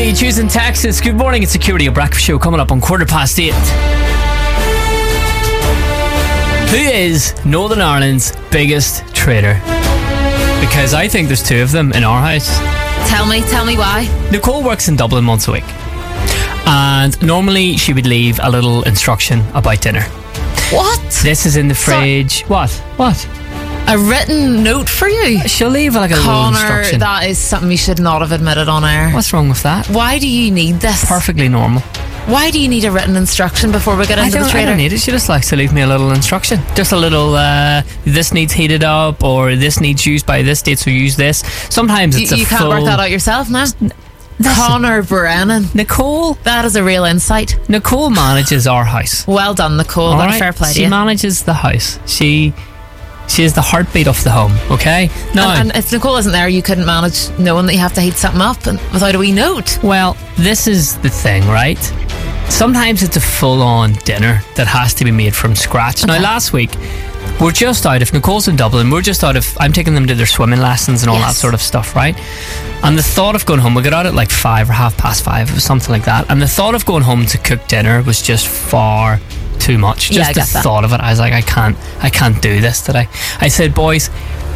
Hey, choosing Texas. Good morning. It's Security Breakfast Show coming up on 8:15. Who is Northern Ireland's biggest traitor? Because I think there's two of them in our house. Tell me why. Nicole works in Dublin once a week, and normally she would leave a little instruction about dinner. What? This is in the fridge. What? A written note for you? She'll leave like a little Connor, instruction. that is something you should not have admitted on air. What's wrong with that? Why do you need this? Perfectly normal. Why do you need a written instruction before we get into the I traitor? don't need it. She just likes to leave me a little instruction. Just a little, this needs heated up, or this needs used by this date, so use this. Sometimes it's You a can't full... work that out yourself now? Connor Brennan. Nicole That is a real insight. manages our house. Well done, Nicole. All That's right? fair play to She you. manages the house. She is the heartbeat of the home, okay? Now, And if Nicole isn't there, you couldn't manage knowing that you have to heat something up and without a wee note. well, this is the thing, right? Sometimes it's a full-on dinner that has to be made from scratch. Now, last week, we're just out, if Nicole's in Dublin, I'm taking them to their swimming lessons and all that Yes. sort of stuff, right? And the thought of going home, we got out at like 5 or 5:30, it was something like that. And the thought of going home to cook dinner was just far too much. Yeah, Just I the get that. thought of it, I was like, I can't do this today. I said, boys,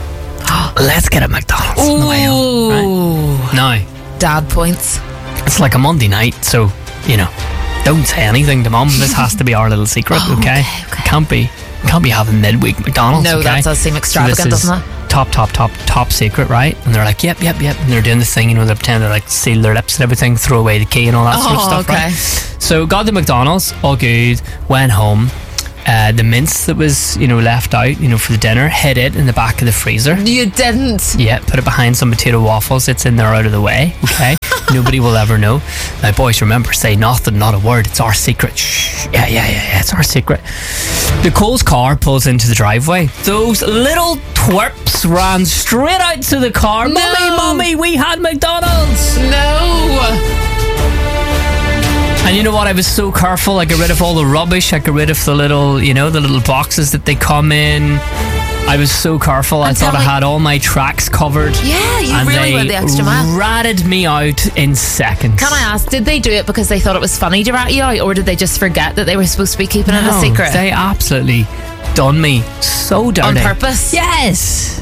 let's get a McDonald's on the way home. Ooh. Right? Now, Dad points. it's like a Monday night, so, don't say anything to Mum. This has to be our little secret, okay? Can't be having midweek McDonald's, No, okay? that does seem extravagant, So this is doesn't it? top secret, right? And they're like, yep. And they're doing the thing, they're pretending to like seal their lips and everything, throw away the key and all that sort of stuff, okay. right? So got the McDonald's, all good, went home. The mince that was, left out, for the dinner, hid it in the back of the freezer. You didn't. Yeah, put it behind some potato waffles. It's in there out of the way, okay? Nobody will ever know. Now, boys, remember, say nothing, not a word. It's our secret. Shh. Yeah, it's our secret. Nicole's car pulls into the driveway. Those little twerps ran straight out to the car. No. Mummy, we had McDonald's. No. And you know what? I was so careful. I got rid of all the rubbish. I got rid of the little, the little boxes that they come in. I was so careful. I And thought tell I me- had all my tracks covered. Yeah, you and really they went the extra mile. ratted me out in seconds. Can I ask, did they do it because they thought it was funny to rat you out, or did they just forget that they were supposed to be keeping it a No, secret? They absolutely done me so dirty. On purpose? Yes.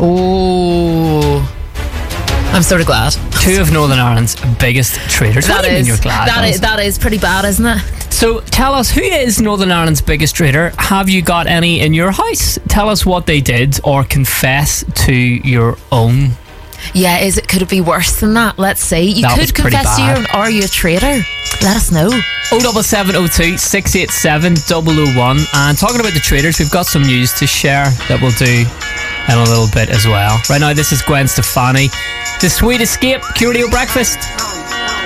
Oh. I'm sort of glad. Two of Northern Ireland's biggest traitors. What do you mean you're glad? that is pretty bad, isn't it? So tell us, who is Northern Ireland's biggest traitor? Have you got any in your house? Tell us what they did, or confess to your own. Yeah, could it be worse than that? Let's see. You That was could pretty confess to bad. your own. Are you a traitor? Let us know. 07702 687 001. And talking about the traitors, we've got some news to share that we'll do in a little bit as well. Right now, this is Gwen Stefani, The Sweet Escape, Curio Breakfast.